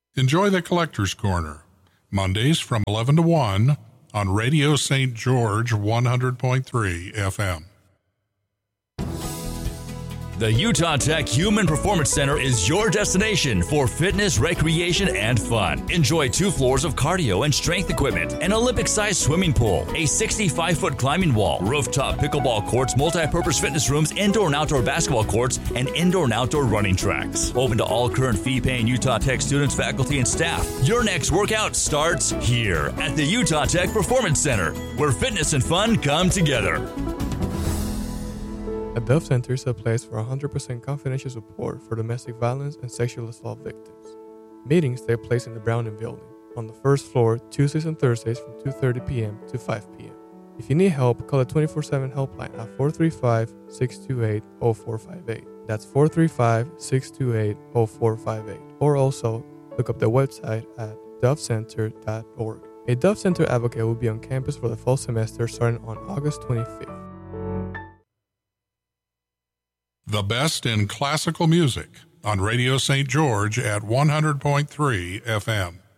Enjoy the Collector's Corner, Mondays from 11 to 1 on Radio St. George 100.3 FM. The Utah Tech Human Performance Center is your destination for fitness, recreation, and fun. Enjoy 2 floors of cardio and strength equipment, an Olympic-sized swimming pool, a 65-foot climbing wall, rooftop pickleball courts, multi-purpose fitness rooms, indoor and outdoor basketball courts, and indoor and outdoor running tracks. Open to all current fee-paying Utah Tech students, faculty, and staff. Your next workout starts here at the Utah Tech Performance Center, where fitness and fun come together. A Dove Center is a place for 100% confidential support for domestic violence and sexual assault victims. Meetings take place in the Browning Building, on the first floor, Tuesdays and Thursdays from 2:30 p.m. to 5 p.m. If you need help, call the 24/7 helpline at 435-628-0458. That's 435-628-0458. Or also, look up the website at dovecenter.org. A Dove Center advocate will be on campus for the fall semester starting on August 25th. The best in classical music on Radio St. George at 100.3 FM.